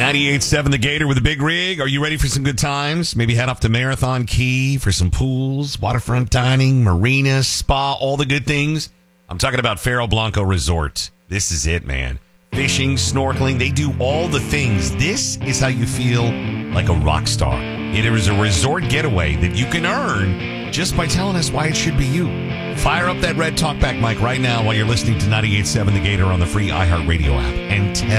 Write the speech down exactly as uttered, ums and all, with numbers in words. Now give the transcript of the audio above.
ninety-eight point seven The Gator with a big rig. Are you ready for some good times? Maybe head off to Marathon Key for some pools, waterfront dining, marina, spa, all the good things. I'm talking about Faro Blanco Resort. This is it, man. Fishing, snorkeling, they do all the things. This is how you feel like a rock star. It is a resort getaway that you can earn just by telling us why it should be you. Fire up that red talkback mic right now while you're listening to ninety-eight point seven The Gator on the free iHeartRadio app and tell